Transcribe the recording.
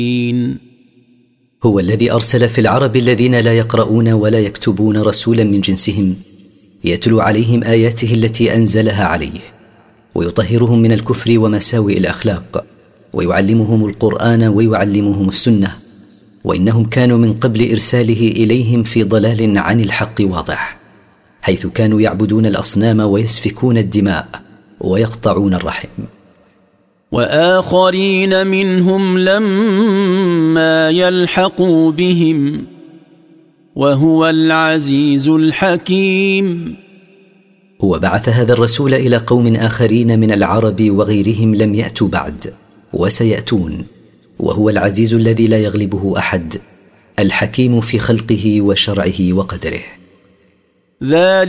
هو الذي أرسل في العرب الذين لا يقرؤون ولا يكتبون رسولا من جنسهم يتلو عليهم آياته التي أنزلها عليه ويطهرهم من الكفر ومساوئ الأخلاق ويعلمهم القرآن ويعلمهم السنة، وإنهم كانوا من قبل إرساله إليهم في ضلال عن الحق واضح، حيث كانوا يعبدون الأصنام ويسفكون الدماء ويقطعون الرحم. وآخرين منهم لما يلحقوا بهم وهو العزيز الحكيم. وبعث هذا الرسول إلى قوم آخرين من العرب وغيرهم لم يأتوا بعد وسيأتون، وهو العزيز الذي لا يغلبه أحد، الحكيم في خلقه وشرعه وقدره.